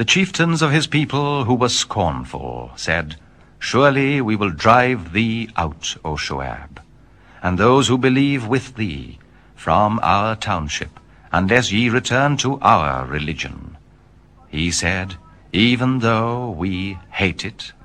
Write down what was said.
The chieftains of his people who were scornful said, Surely we will drive thee out, O Shoab, and those who believe with thee from our township, unless ye return to our religion. He said, Even though we hate it,